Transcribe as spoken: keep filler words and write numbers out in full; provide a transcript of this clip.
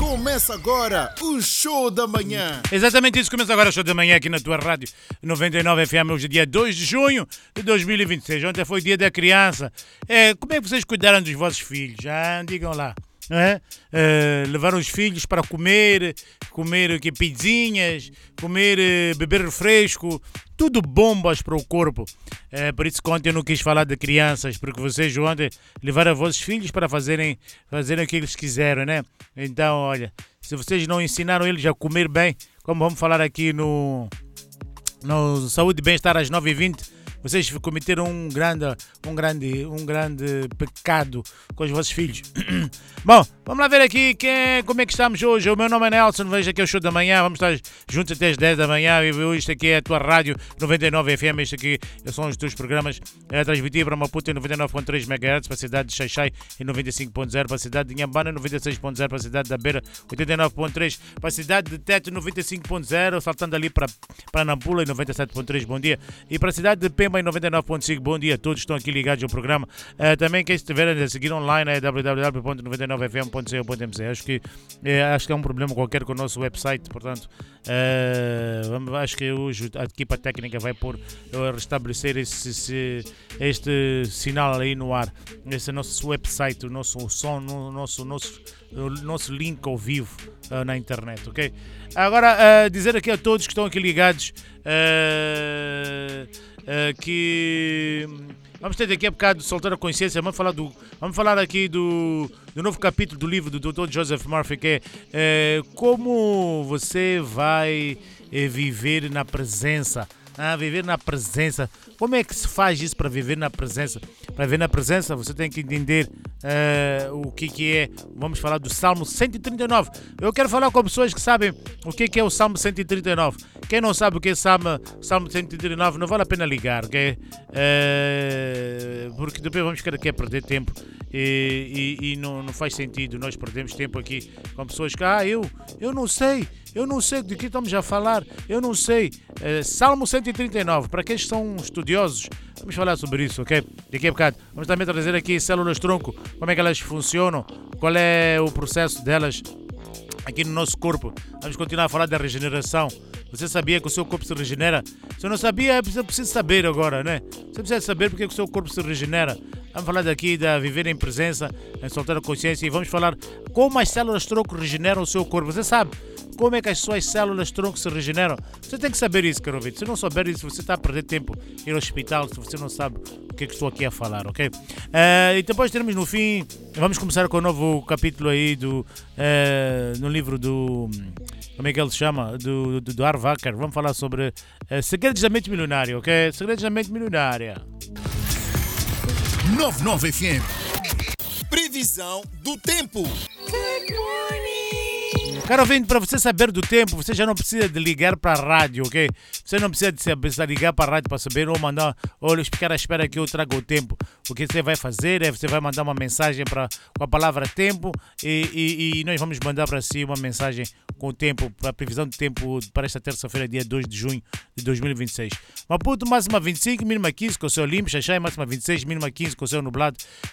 Começa agora o Show da Manhã. Exatamente isso, começa agora o Show da Manhã aqui na tua rádio noventa e nove F M, hoje dia dois de junho de dois mil e vinte e seis. Ontem foi dia da criança. É, como é que vocês cuidaram dos vossos filhos? Ah, digam lá. É? Uh, levaram os filhos para comer, comer que, pizzinhas, comer, uh, beber refresco, tudo bombas para o corpo. Uh, por isso que ontem eu não quis falar de crianças, porque vocês ontem levaram os vossos filhos para fazerem, fazerem o que eles quiseram, né? Então, olha, se vocês não ensinaram eles a comer bem, como vamos falar aqui no, no Saúde e Bem-Estar às nove e vinte, vocês cometeram um grande, um grande, um grande pecado com os vossos filhos. Bom, vamos lá ver aqui quem, como é que estamos hoje. O meu nome é Nelson, veja aqui o Show da Manhã. Vamos estar juntos até as dez da manhã. E isto aqui é a tua rádio noventa e nove F M. Isto aqui são os teus programas a transmitir para Maputo em noventa e nove ponto três megahertz, para a cidade de Xaixai em noventa e cinco ponto zero, para a cidade de Inhambane noventa e seis ponto zero, para a cidade da Beira oitenta e nove ponto três, para a cidade de Tete noventa e cinco ponto zero, saltando ali para, para Nampula em noventa e sete ponto três, bom dia. E para a cidade de Pemba em noventa e nove ponto cinco, bom dia a todos que estão aqui ligados ao programa. Uh, também quem estiver a seguir online é w w w ponto noventa e nove f m ponto co ponto m c. Acho que, é, acho que é um problema qualquer com o nosso website, portanto, uh, acho que hoje a equipa técnica vai pôr, uh, restabelecer esse, esse, este sinal aí no ar, esse nosso website, o nosso som, o nosso, nosso, o nosso link ao vivo uh, na internet, ok? Agora, uh, dizer aqui a todos que estão aqui ligados uh, uh, que vamos ter daqui a bocado de Soltar a Consciência. Vamos falar, do, vamos falar aqui do, do novo capítulo do livro do doutor Joseph Murphy, que é, é como você vai é, viver na presença. Ah, viver na presença. Como é que se faz isso para viver na presença? Para viver na presença, você tem que entender uh, o que, que é. Vamos falar do Salmo cento e trinta e nove. Eu quero falar com pessoas que sabem o que, que é o Salmo cento e trinta e nove. Quem não sabe o que é o Salmo, Salmo cento e trinta e nove, não vale a pena ligar, ok? Uh, porque depois vamos ficar aqui a perder tempo. E, e, e não, não faz sentido nós perdemos tempo aqui com pessoas que, ah, eu, eu não sei. Eu não sei de que estamos a falar, eu não sei. Uh, Salmo cento e trinta e nove, para aqueles que são estudiosos, vamos falar sobre isso, ok? Daqui a bocado. Vamos também trazer aqui células tronco, como é que elas funcionam, qual é o processo delas aqui no nosso corpo. Vamos continuar a falar da regeneração. Você sabia que o seu corpo se regenera? Se não sabia, você precisa saber agora, né? Você precisa saber porque o seu corpo se regenera. Vamos falar daqui da viver em presença, em soltar a consciência, e vamos falar como as células tronco regeneram o seu corpo. Você sabe como é que as suas células tronco se regeneram? Você tem que saber isso, caro ouvinte. Se não souber isso, você está a perder tempo ir ao hospital se você não sabe o que, é que estou aqui a falar, ok? Uh, e depois teremos no fim, vamos começar com o um novo capítulo aí do, uh, no livro do, como é que ele se chama? Do, do, do Arvaker. Vamos falar sobre uh, Segredos da Mente Milionária, ok? Segredos da Mente Milionária. noventa e nove F M. Previsão do tempo. Caro ouvinte, para você saber do tempo, você já não precisa de ligar para a rádio, ok? Você não precisa de, de ligar para a rádio para saber ou mandar, ou ficar à espera que eu traga o tempo. O que você vai fazer é, você vai mandar uma mensagem pra, com a palavra tempo e, e, e nós vamos mandar para si uma mensagem com o tempo, para a previsão do tempo para esta terça-feira, dia dois de junho de dois mil e vinte e seis. Maputo, máxima vinte e cinco, mínima quinze, com o céu limpo. Xaixai, máxima vinte e seis, mínima quinze, com o céu nublado.